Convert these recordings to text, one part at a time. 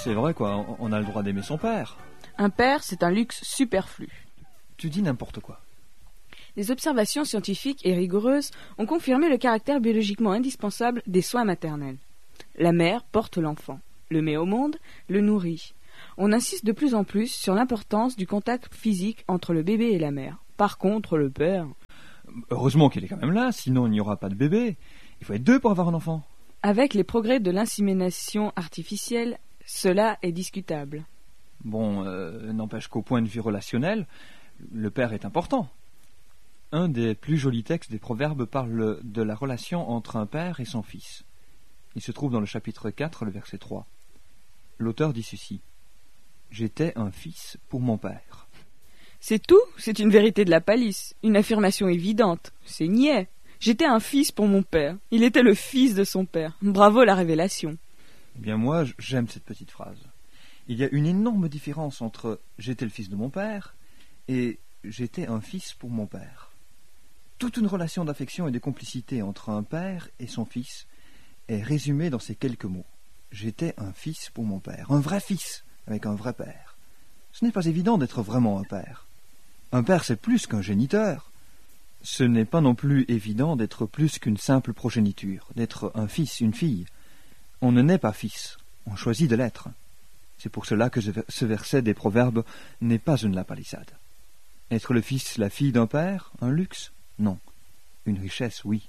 C'est vrai quoi, on a le droit d'aimer son père. Un père, c'est un luxe superflu. Tu dis n'importe quoi. Les observations scientifiques et rigoureuses ont confirmé le caractère biologiquement indispensable des soins maternels. La mère porte l'enfant, le met au monde, le nourrit. On insiste de plus en plus sur l'importance du contact physique entre le bébé et la mère. Par contre, le père... Heureusement qu'il est quand même là, sinon il n'y aura pas de bébé. Il faut être deux pour avoir un enfant. Avec les progrès de l'insémination artificielle, cela est discutable. Bon, n'empêche qu'au point de vue relationnel, le père est important. Un des plus jolis textes des Proverbes parle de la relation entre un père et son fils. Il se trouve dans le chapitre 4, le verset 3. L'auteur dit ceci. « J'étais un fils pour mon père. » C'est tout, c'est une vérité de la palisse, une affirmation évidente, c'est niais. J'étais un fils pour mon père, il était le fils de son père. Bravo la révélation. Eh bien moi, j'aime cette petite phrase. Il y a une énorme différence entre « j'étais le fils de mon père » et « j'étais un fils pour mon père ». Toute une relation d'affection et de complicité entre un père et son fils est résumée dans ces quelques mots. J'étais un fils pour mon père, un vrai fils avec un vrai père. Ce n'est pas évident d'être vraiment un père. Un père, c'est plus qu'un géniteur. Ce n'est pas non plus évident d'être plus qu'une simple progéniture, d'être un fils, une fille. On ne naît pas fils, on choisit de l'être. C'est pour cela que ce verset des Proverbes n'est pas une lapalissade. Être le fils, la fille d'un père, un luxe ? Non. Une richesse, oui.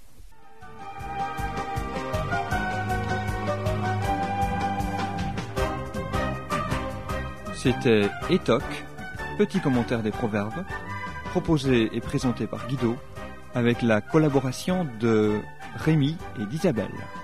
C'était Étoc, petit commentaire des Proverbes, proposé et présenté par Guido, avec la collaboration de Rémi et d'Isabelle.